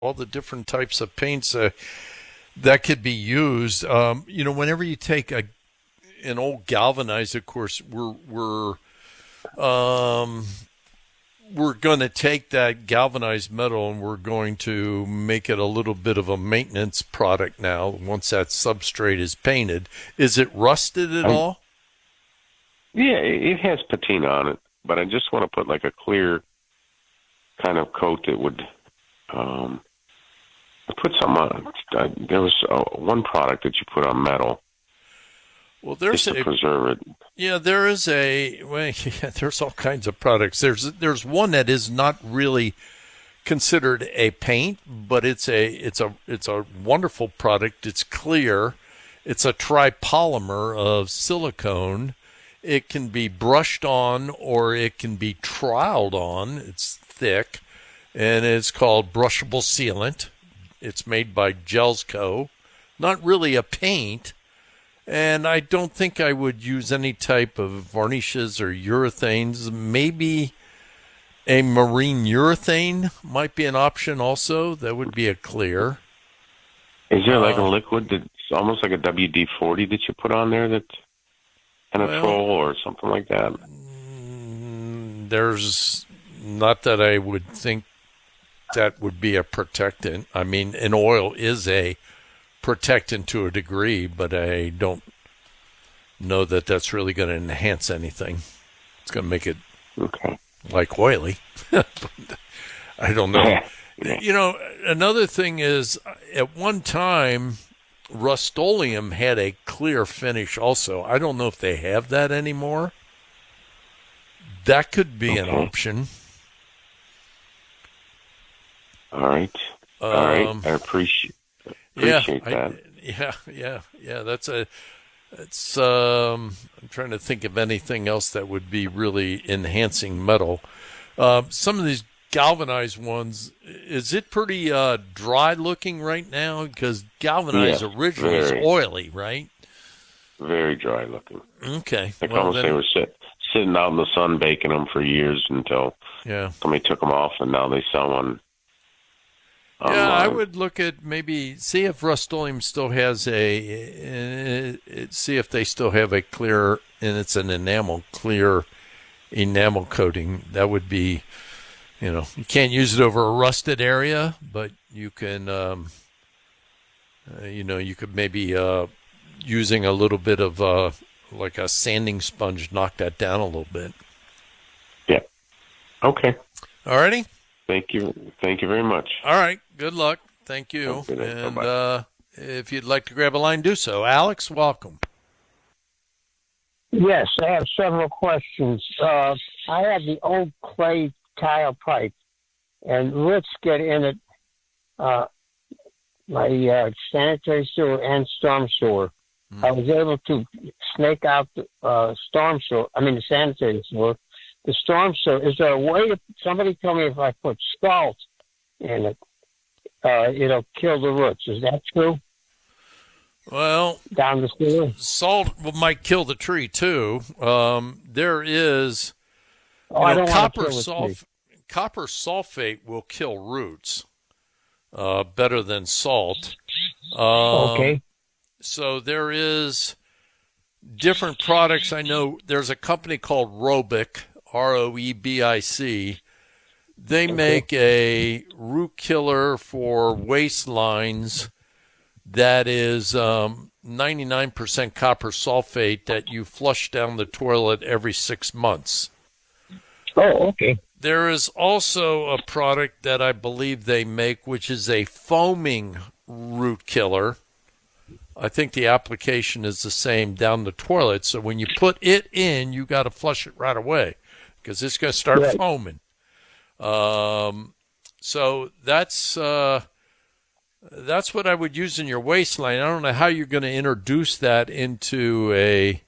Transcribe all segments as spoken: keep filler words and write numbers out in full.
all the different types of paints uh, that could be used. Um, you know, whenever you take a an old galvanized, of course, we're we're um, we're going to take that galvanized metal and we're going to make it a little bit of a maintenance product now. Once that substrate is painted, is it rusted at I, all? Yeah, it has patina on it, but I just want to put like a clear kind of coat that would. Um, I put some on. I, there was uh, one product that you put on metal. Well, there's just to a, preserve it. Yeah, there is a. Well, yeah, there's all kinds of products. There's there's one that is not really considered a paint, but it's a it's a it's a wonderful product. It's clear. It's a tripolymer of silicone. It can be brushed on or it can be troweled on. It's thick, and it's called brushable sealant. It's made by Gelsco. Not really a paint, and I don't think I would use any type of varnishes or urethanes. Maybe a marine urethane might be an option also. That would be a clear. Is there like uh, a liquid that's almost like a W D forty that you put on there that Penetrol well, or something like that? There's not that I would think that would be a protectant. I mean, an oil is a protectant to a degree, but I don't know that that's really going to enhance anything. It's going to make it okay. like oily. I don't know. Yeah. Yeah. You know, another thing is at one time, Rust-Oleum had a clear finish also. I don't know if they have that anymore. That could be okay. an option. All right. All um, right. I appreciate, appreciate yeah, that. I, yeah, yeah, yeah. That's a. It's. Um, I'm trying to think of anything else that would be really enhancing metal. Uh, some of these galvanized ones, is it pretty uh, dry looking right now? Because galvanized yes, originally very, is oily, right? Very dry looking. Okay. Like well, almost then, they were sit, sitting out in the sun baking them for years until yeah. somebody took them off, and now they sell one. Yeah, online. I would look at maybe see if Rust-Oleum still has a, uh, see if they still have a clear, and it's an enamel, clear enamel coating. That would be, you know, you can't use it over a rusted area, but you can, um, uh, you know, you could maybe uh, using a little bit of uh, like a sanding sponge, knock that down a little bit. Yeah. Okay. All righty. Thank you. Thank you very much. All right. Good luck. Thank you. And uh, if you'd like to grab a line, do so. Alex, welcome. Yes, I have several questions. Uh, I have the old clay tile pipe, and roots get in it, uh, my uh, sanitary sewer and storm sewer. Mm. I was able to snake out the uh, storm sewer, I mean the sanitary sewer. The storm sewer, is there a way to, somebody told me if I put salt in it, uh, it'll kill the roots. Is that true? Well, down the sewer? Salt might kill the tree too. Um, there is, you oh, know, copper sulf- copper sulfate will kill roots uh, better than salt. Um, okay. So there is different products. I know there's a company called Roebic, R O E B I C. They okay. make a root killer for waistlines that is um, ninety-nine percent copper sulfate that you flush down the toilet every six months. Oh, okay. There is also a product that I believe they make, which is a foaming root killer. I think the application is the same down the toilet. So when you put it in, you got to flush it right away because it's going to start right. foaming. Um, so that's uh, that's what I would use in your waistline. I don't know how you're going to introduce that into a.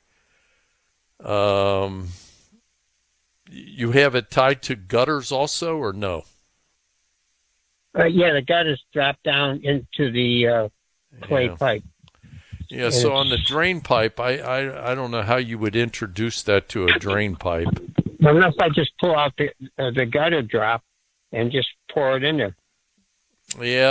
Um, you have it tied to gutters also, or no? Uh, yeah, the gutters drop down into the uh, clay yeah. pipe. Yeah, so on the drain pipe, I, I I don't know how you would introduce that to a drain pipe. Unless I just pull out the uh, the gutter drop and just pour it in there. Yeah.